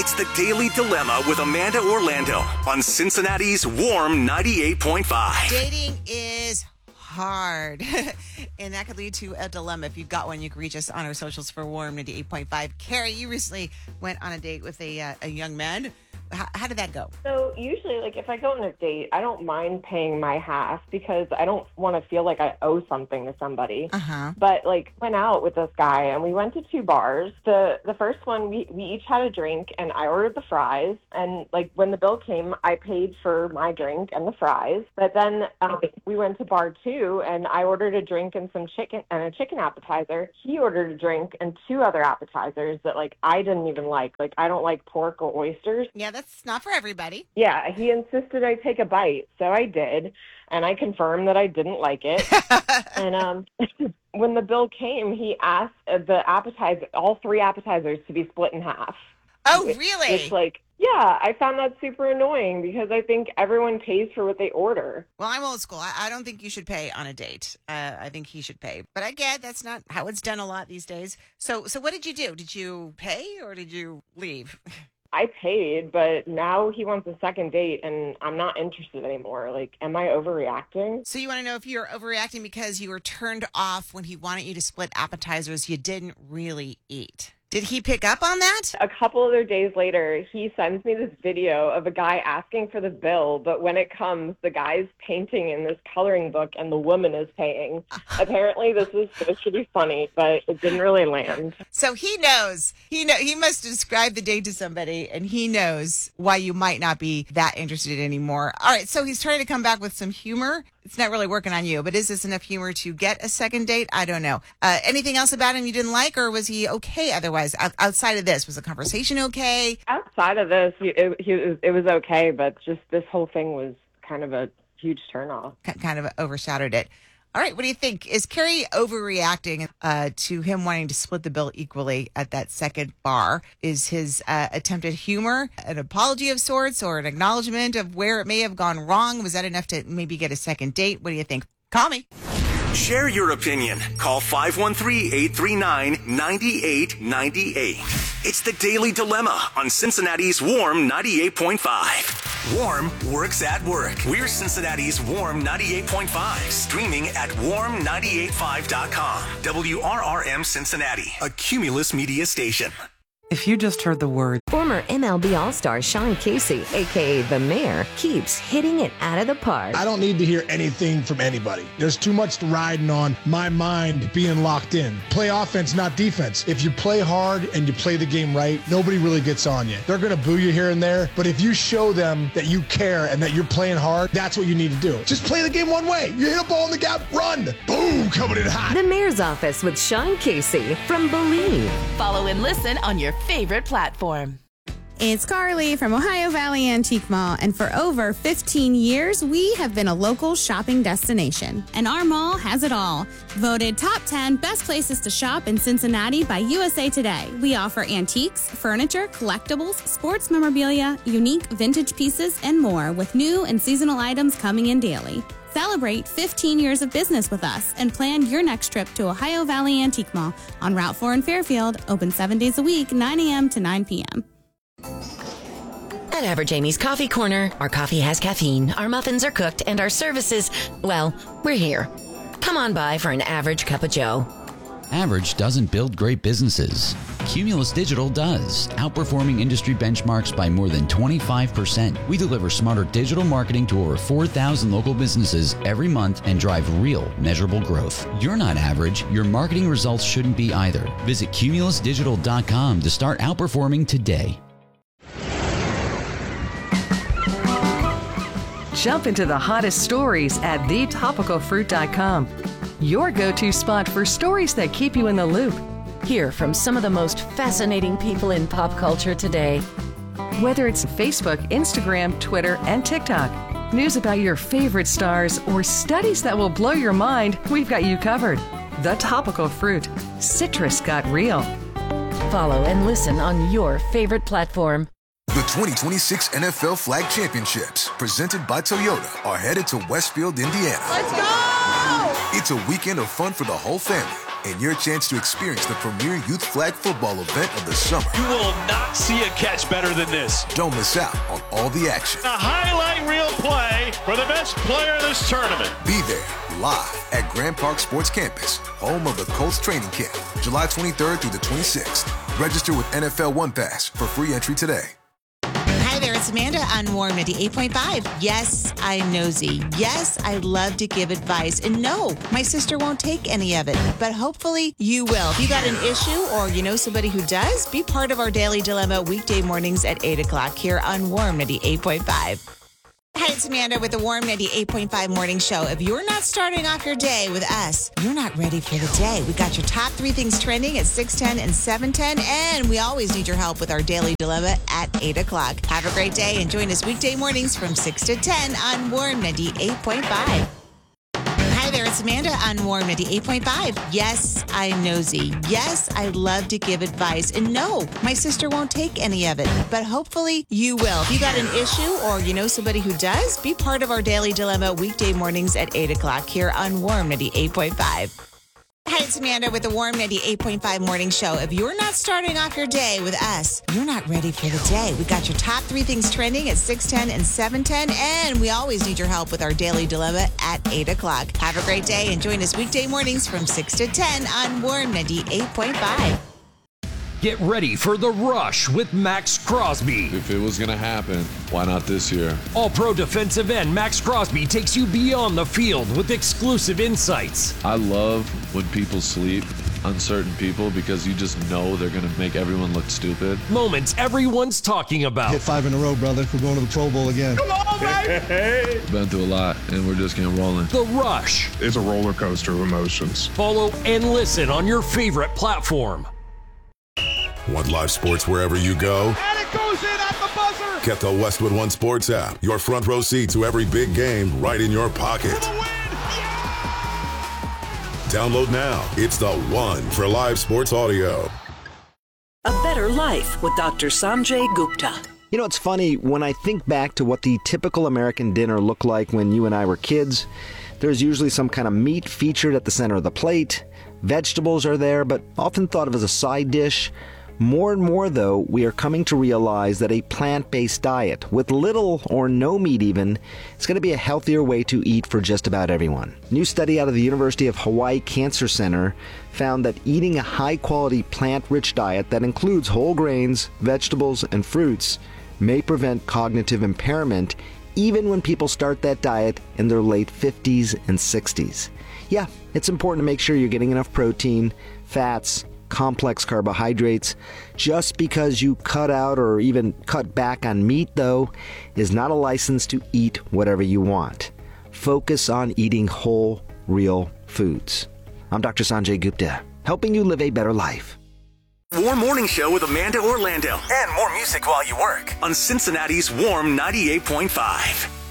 It's the Daily Dilemma with Amanda Orlando on Cincinnati's Warm 98.5. Dating is hard, and that could lead to a dilemma. If you've got one, you can reach us on our socials for Warm 98.5. Carrie, you recently went on a date with a young man. How did that go? So usually, if I go on a date, I don't mind paying my half because I don't want to feel like I owe something to somebody. But went out with this guy and we went to 2 bars. The first one, we each had a drink and I ordered the fries. And when the bill came, I paid for my drink and the fries. But then we went to bar 2 and I ordered a drink and some chicken and a chicken appetizer. He ordered a drink and 2 other appetizers that I didn't even like. I don't like pork or oysters. Yeah, that's not for everybody. Yeah, he insisted I take a bite, so I did, and I confirmed that I didn't like it. And when the bill came, he asked all 3 appetizers to be split in half. Oh, really? It's yeah, I found that super annoying because I think everyone pays for what they order. Well, I'm old school. I don't think you should pay on a date. I think he should pay. But I get that's not how it's done a lot these days. So what did you do? Did you pay or did you leave? I paid, but now he wants a second date, and I'm not interested anymore. Am I overreacting? So you want to know if you're overreacting because you were turned off when he wanted you to split appetizers you didn't really eat. Did he pick up on that? A couple other days later, he sends me this video of a guy asking for the bill, but when it comes, the guy's painting in this coloring book and the woman is paying. Apparently, this was supposed to be funny, but it didn't really land. So he knows. He must describe the date to somebody, and he knows why you might not be that interested anymore. All right, so he's trying to come back with some humor. It's not really working on you, but is this enough humor to get a second date? I don't know. Anything else about him you didn't like, or was he okay otherwise? Outside of this, was the conversation okay? Outside of this, it was okay, but just this whole thing was kind of a huge turnoff. Kind of overshadowed it. All right, what do you think? Is Carrie overreacting to him wanting to split the bill equally at that second bar? Is his attempted humor an apology of sorts or an acknowledgement of where it may have gone wrong? Was that enough to maybe get a second date? What do you think? Call me. Share your opinion. Call 513-839-9898. It's the Daily Dilemma on Cincinnati's Warm 98.5. Warm works at work. We're Cincinnati's Warm 98.5. Streaming at warm985.com. WRRM Cincinnati, a Cumulus media station. If you just heard the word. Former MLB All-Star Sean Casey, a.k.a. The Mayor, keeps hitting it out of the park. I don't need to hear anything from anybody. There's too much riding on my mind being locked in. Play offense, not defense. If you play hard and you play the game right, nobody really gets on you. They're going to boo you here and there, but if you show them that you care and that you're playing hard, that's what you need to do. Just play the game one way. You hit a ball in the gap, run. Boom, coming in hot. The Mayor's Office with Sean Casey from Believe. Follow and listen on your favorite platform. It's Carly from Ohio Valley Antique Mall, and for over 15 years, we have been a local shopping destination. And our mall has it all. Voted top 10 best places to shop in Cincinnati by USA Today. We offer antiques, furniture, collectibles, sports memorabilia, unique vintage pieces, and more with new and seasonal items coming in daily. Celebrate 15 years of business with us and plan your next trip to Ohio Valley Antique Mall on Route 4 in Fairfield, open 7 days a week, 9 a.m. to 9 p.m. At Average Amy's Coffee Corner, our coffee has caffeine, our muffins are cooked, and our services, well, we're here. Come on by for an average cup of joe. Average doesn't build great businesses. Cumulus Digital does, outperforming industry benchmarks by more than 25%. We deliver smarter digital marketing to over 4,000 local businesses every month and drive real, measurable growth. You're not average. Your marketing results shouldn't be either. Visit cumulusdigital.com to start outperforming today. Jump into the hottest stories at thetopicalfruit.com. Your go-to spot for stories that keep you in the loop. Hear from some of the most fascinating people in pop culture today. Whether it's Facebook, Instagram, Twitter, and TikTok, news about your favorite stars, or studies that will blow your mind, we've got you covered. The Topical Fruit. Citrus got real. Follow and listen on your favorite platform. The 2026 NFL Flag Championships, presented by Toyota, are headed to Westfield, Indiana. Let's go! It's a weekend of fun for the whole family. and your chance to experience the premier youth flag football event of the summer. You will not see a catch better than this. Don't miss out on all the action. A highlight reel play for the best player of this tournament. Be there live at Grand Park Sports Campus, home of the Colts training camp, July 23rd through the 26th. Register with NFL One Pass for free entry today. Hi there, it's Amanda on Warm 98.5. Yes, I'm nosy. Yes, I love to give advice. And no, my sister won't take any of it. But hopefully you will. If you got an issue or you know somebody who does, be part of our Daily Dilemma weekday mornings at 8 o'clock here on Warm 98.5. Hi, it's Amanda with the Warm 98.5 Morning Show. If you're not starting off your day with us, you're not ready for the day. We got your top 3 things trending at 6:10 and 7:10, and we always need your help with our Daily Dilemma at 8 o'clock. Have a great day and join us weekday mornings from 6 to 10 on Warm 98.5. Hi there, it's Amanda on Warm 98.5. Yes, I'm nosy. Yes, I love to give advice. And no, my sister won't take any of it. But hopefully you will. If you got an issue or you know somebody who does, be part of our Daily Dilemma weekday mornings at 8 o'clock here on Warm 98.5. Hi, it's Amanda with the Warm 98.5 Morning Show. If you're not starting off your day with us, you're not ready for the day. We got your top 3 things trending at 6:10 and 7:10, and we always need your help with our Daily Dilemma at 8 o'clock. Have a great day and join us weekday mornings from 6 to 10 on Warm 98.5. Get ready for The Rush with Max Crosby. If it was going to happen, why not this year? All-pro defensive end Max Crosby takes you beyond the field with exclusive insights. I love when people sleep, uncertain people, because you just know they're going to make everyone look stupid. Moments everyone's talking about. Hit 5 in a row, brother. We're going to the Pro Bowl again. Come on, baby! Been through a lot, and we're just getting rolling. The Rush. It's a roller coaster of emotions. Follow and listen on your favorite platform. Want live sports wherever you go? And it goes in at the buzzer. Get the Westwood One Sports app. Your front row seat to every big game right in your pocket. Download now. It's the one for live sports audio. A Better Life with Dr. Sanjay Gupta. You know, it's funny, when I think back to what the typical American dinner looked like when you and I were kids, there's usually some kind of meat featured at the center of the plate. Vegetables are there, but often thought of as a side dish. More and more, though, we are coming to realize that a plant-based diet, with little or no meat even, is going to be a healthier way to eat for just about everyone. A new study out of the University of Hawaii Cancer Center found that eating a high-quality plant-rich diet that includes whole grains, vegetables, and fruits may prevent cognitive impairment even when people start that diet in their late 50s and 60s. Yeah, it's important to make sure you're getting enough protein, fats, complex carbohydrates. Just because you cut out or even cut back on meat, though, is not a license to eat whatever you want. Focus on eating whole, real foods. I'm Dr. Sanjay Gupta, helping you live a better life. Warm Morning Show with Amanda Orlando. And more music while you work on Cincinnati's Warm 98.5.